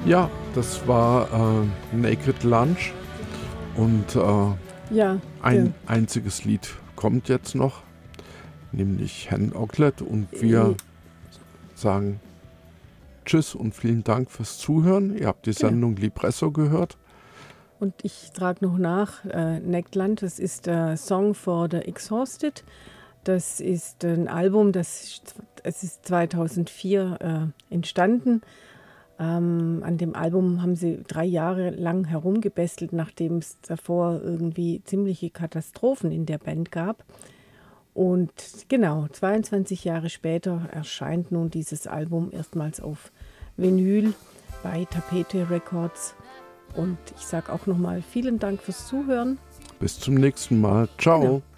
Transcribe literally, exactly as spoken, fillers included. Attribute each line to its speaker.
Speaker 1: Ja, das war äh, Naked Lunch und äh,
Speaker 2: Ja,
Speaker 1: ein
Speaker 2: ja.
Speaker 1: einziges Lied kommt jetzt noch, nämlich Hen Oglet, und wir sagen Tschüss und vielen Dank fürs Zuhören. Ihr habt die
Speaker 2: Genau.
Speaker 1: Sendung Lipresso gehört.
Speaker 2: Und ich trage noch nach, äh, Neckland, das ist der Song for the Exhausted. Das ist ein Album, das es ist zweitausendvier äh, entstanden. Ähm, an dem Album haben sie drei Jahre lang herumgebestelt, nachdem es davor irgendwie ziemliche Katastrophen in der Band gab. Und genau, zweiundzwanzig Jahre später erscheint nun dieses Album erstmals auf Vinyl bei Tapete Records. Und ich sage auch nochmal vielen Dank fürs Zuhören.
Speaker 1: Bis zum nächsten Mal. Ciao.
Speaker 2: Genau.